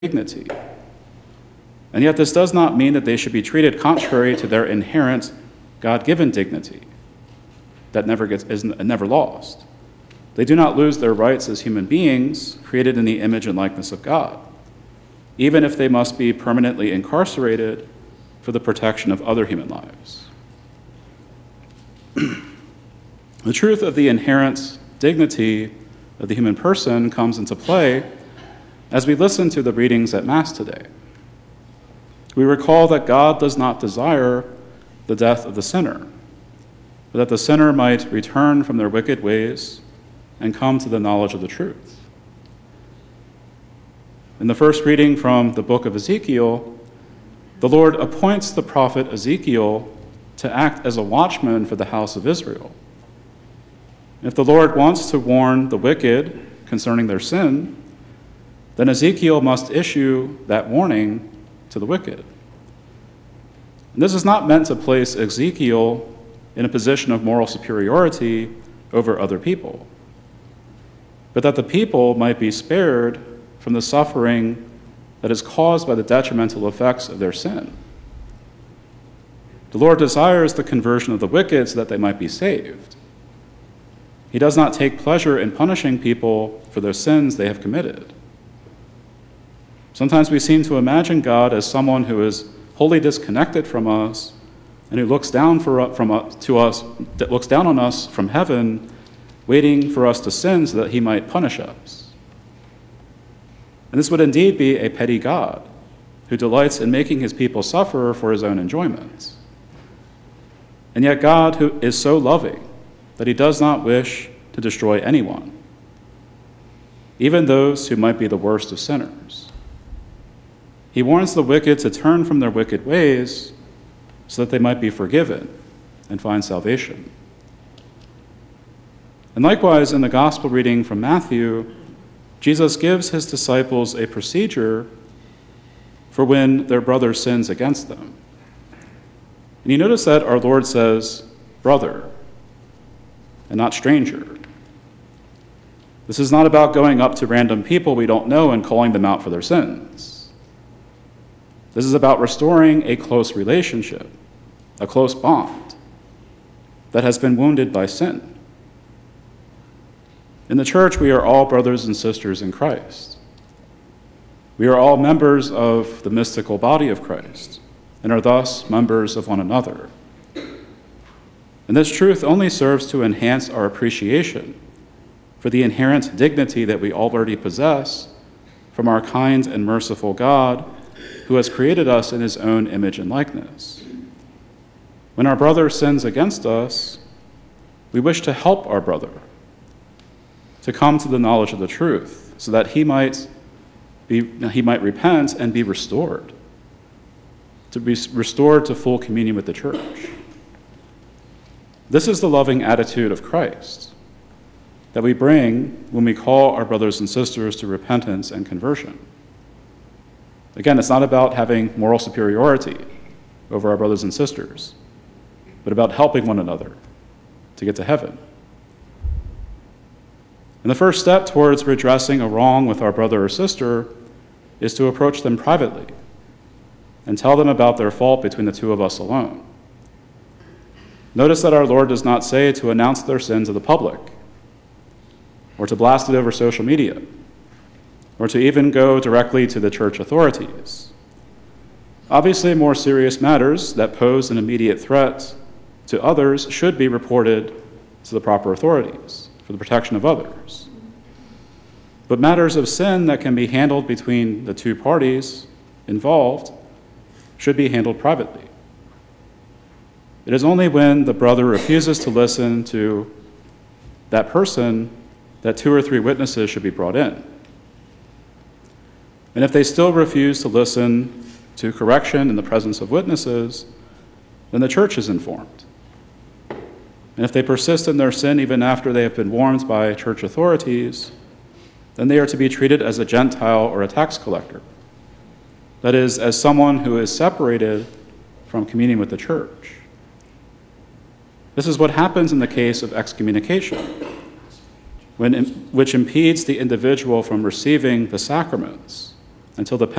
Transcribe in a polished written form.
dignity. And yet this does not mean that they should be treated contrary to their inherent God-given dignity that is never lost. They do not lose their rights as human beings created in the image and likeness of God, even if they must be permanently incarcerated for the protection of other human lives. The truth of the inherent dignity of the human person comes into play as we listen to the readings at Mass today. We recall that God does not desire the death of the sinner, but that the sinner might return from their wicked ways and come to the knowledge of the truth. In the first reading from the book of Ezekiel, the Lord appoints the prophet Ezekiel to act as a watchman for the house of Israel. If the Lord wants to warn the wicked concerning their sin, then Ezekiel must issue that warning to the wicked. And this is not meant to place Ezekiel in a position of moral superiority over other people, but that the people might be spared from the suffering that is caused by the detrimental effects of their sin. The Lord desires the conversion of the wicked so that they might be saved. He does not take pleasure in punishing people for their sins they have committed. Sometimes we seem to imagine God as someone who is wholly disconnected from us and who looks down on us from heaven, waiting for us to sin so that he might punish us. And this would indeed be a petty God who delights in making his people suffer for his own enjoyment. And yet God who is so loving that he does not wish to destroy anyone, even those who might be the worst of sinners. He warns the wicked to turn from their wicked ways so that they might be forgiven and find salvation. And likewise, in the gospel reading from Matthew, Jesus gives his disciples a procedure for when their brother sins against them. And you notice that our Lord says, brother, and not stranger. This is not about going up to random people we don't know and calling them out for their sins. This is about restoring a close relationship, a close bond that has been wounded by sin. In the church, we are all brothers and sisters in Christ. We are all members of the mystical body of Christ and are thus members of one another. And this truth only serves to enhance our appreciation for the inherent dignity that we already possess from our kind and merciful God who has created us in his own image and likeness. When our brother sins against us, we wish to help our brother to come to the knowledge of the truth so that he might repent and be restored, to be restored to full communion with the church. This is the loving attitude of Christ that we bring when we call our brothers and sisters to repentance and conversion. Again, it's not about having moral superiority over our brothers and sisters, but about helping one another to get to heaven. And the first step towards redressing a wrong with our brother or sister is to approach them privately and tell them about their fault between the two of us alone. Notice that our Lord does not say to announce their sin to the public, or to blast it over social media, or to even go directly to the church authorities. Obviously, more serious matters that pose an immediate threat to others should be reported to the proper authorities for the protection of others. But matters of sin that can be handled between the two parties involved should be handled privately. It is only when the brother refuses to listen to that person that 2 or 3 witnesses should be brought in. And if they still refuse to listen to correction in the presence of witnesses, then the church is informed. And if they persist in their sin even after they have been warned by church authorities, then they are to be treated as a Gentile or a tax collector. That is, as someone who is separated from communion with the church. This is what happens in the case of excommunication, which impedes the individual from receiving the sacraments until the